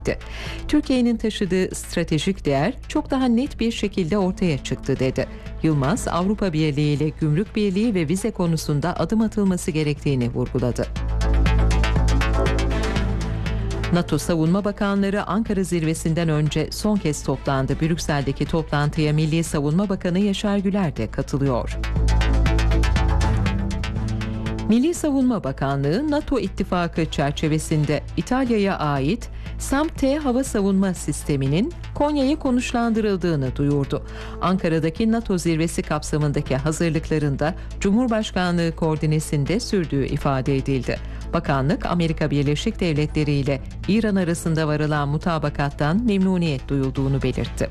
Türkiye'nin taşıdığı stratejik değer çok daha net bir şekilde ortaya çıktı dedi. Yılmaz, Avrupa Birliği ile gümrük birliği ve vize konusunda adım atılması gerektiğini vurguladı. NATO Savunma Bakanları Ankara zirvesinden önce son kez toplandı. Brüksel'deki toplantıya Milli Savunma Bakanı Yaşar Güler de katılıyor. Milli Savunma Bakanlığı, NATO ittifakı çerçevesinde İtalya'ya ait SAM-T hava savunma sisteminin Konya'ya konuşlandırıldığını duyurdu. Ankara'daki NATO zirvesi kapsamındaki hazırlıklarında Cumhurbaşkanlığı koordinesinde sürdüğü ifade edildi. Bakanlık, Amerika Birleşik Devletleri ile İran arasında varılan mutabakattan memnuniyet duyulduğunu belirtti.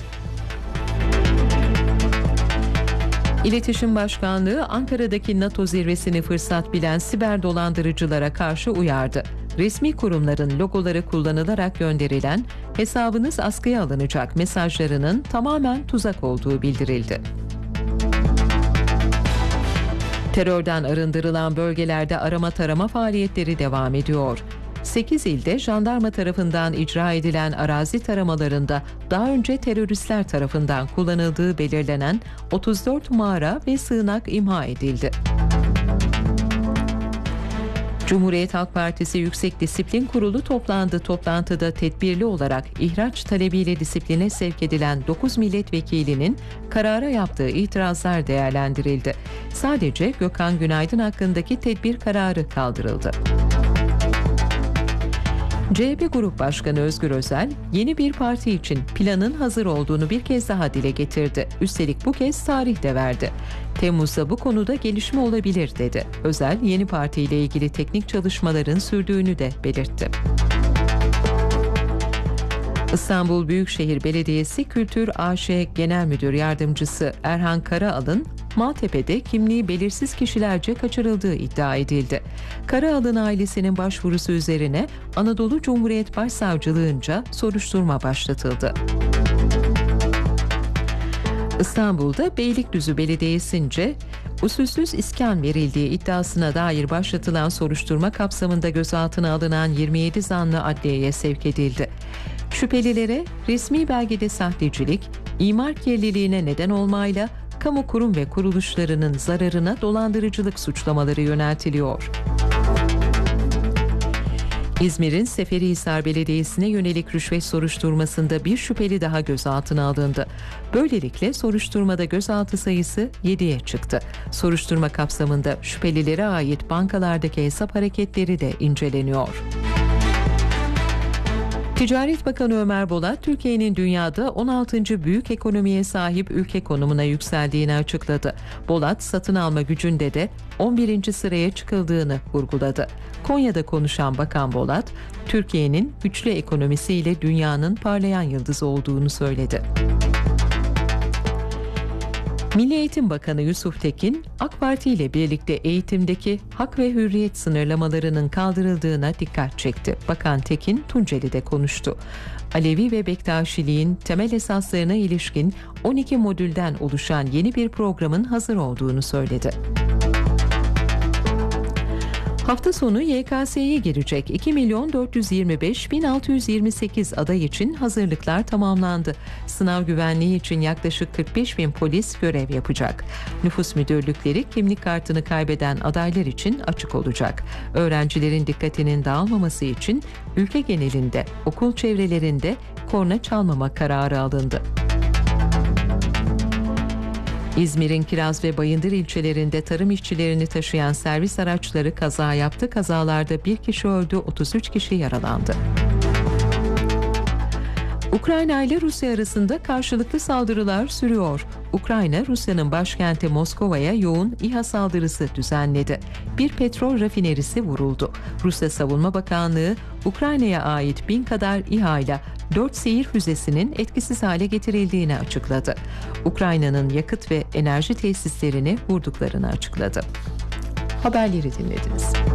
İletişim Başkanlığı, Ankara'daki NATO zirvesini fırsat bilen siber dolandırıcılara karşı uyardı. Resmi kurumların logoları kullanılarak gönderilen "hesabınız askıya alınacak" mesajlarının tamamen tuzak olduğu bildirildi. Terörden arındırılan bölgelerde arama tarama faaliyetleri devam ediyor. 8 ilde jandarma tarafından icra edilen arazi taramalarında daha önce teröristler tarafından kullanıldığı belirlenen 34 mağara ve sığınak imha edildi. Cumhuriyet Halk Partisi Yüksek Disiplin Kurulu toplandı. Toplantıda tedbirli olarak ihraç talebiyle disipline sevk edilen 9 milletvekilinin karara yaptığı itirazlar değerlendirildi. Sadece Gökhan Günaydın hakkındaki tedbir kararı kaldırıldı. CHP Grup Başkanı Özgür Özel, yeni bir parti için planın hazır olduğunu bir kez daha dile getirdi. Üstelik bu kez tarih de verdi. Temmuz'da bu konuda gelişme olabilir dedi. Özel, yeni partiyle ilgili teknik çalışmaların sürdüğünü de belirtti. İstanbul Büyükşehir Belediyesi Kültür AŞ Genel Müdür Yardımcısı Erhan Karaal'ın Maltepe'de kimliği belirsiz kişilerce kaçırıldığı iddia edildi. Karaal'ın ailesinin başvurusu üzerine Anadolu Cumhuriyet Başsavcılığınca soruşturma başlatıldı. İstanbul'da Beylikdüzü Belediyesi'nce usulsüz iskan verildiği iddiasına dair başlatılan soruşturma kapsamında gözaltına alınan 27 zanlı adliyeye sevk edildi. Şüphelilere resmi belgede sahtecilik, imar kirliliğine neden olmayla kamu kurum ve kuruluşlarının zararına dolandırıcılık suçlamaları yöneltiliyor. İzmir'in Seferihisar Belediyesi'ne yönelik rüşvet soruşturmasında bir şüpheli daha gözaltına alındı. Böylelikle soruşturmada gözaltı sayısı 7'ye çıktı. Soruşturma kapsamında şüphelilere ait bankalardaki hesap hareketleri de inceleniyor. Ticaret Bakanı Ömer Bolat, Türkiye'nin dünyada 16. büyük ekonomiye sahip ülke konumuna yükseldiğini açıkladı. Bolat, satın alma gücünde de 11. sıraya çıkıldığını vurguladı. Konya'da konuşan Bakan Bolat, Türkiye'nin güçlü ekonomisiyle dünyanın parlayan yıldızı olduğunu söyledi. Milli Eğitim Bakanı Yusuf Tekin, AK Parti ile birlikte eğitimdeki hak ve hürriyet sınırlamalarının kaldırıldığına dikkat çekti. Bakan Tekin, Tunceli'de konuştu. Alevi ve Bektaşiliğin temel esaslarına ilişkin 12 modülden oluşan yeni bir programın hazır olduğunu söyledi. Hafta sonu YKS'ye girecek 2.425.628 aday için hazırlıklar tamamlandı. Sınav güvenliği için yaklaşık 45.000 polis görev yapacak. Nüfus müdürlükleri kimlik kartını kaybeden adaylar için açık olacak. Öğrencilerin dikkatinin dağılmaması için ülke genelinde okul çevrelerinde korna çalmama kararı alındı. İzmir'in Kiraz ve Bayındır ilçelerinde tarım işçilerini taşıyan servis araçları kaza yaptı. Kazalarda bir kişi öldü, 33 kişi yaralandı. Ukrayna ile Rusya arasında karşılıklı saldırılar sürüyor. Ukrayna, Rusya'nın başkenti Moskova'ya yoğun İHA saldırısı düzenledi. Bir petrol rafinerisi vuruldu. Rusya Savunma Bakanlığı, Ukrayna'ya ait 1000 kadar İHA ile 4 seyir füzesinin etkisiz hale getirildiğini açıkladı. Ukrayna'nın yakıt ve enerji tesislerini vurduklarını açıkladı. Haberleri dinlediniz.